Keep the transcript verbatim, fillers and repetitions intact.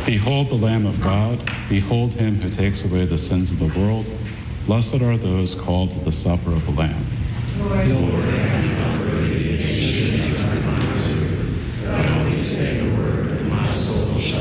Behold the Lamb of God. Behold him who takes away the sins of the world. Blessed are those called to the supper of the Lamb. Lord, Lord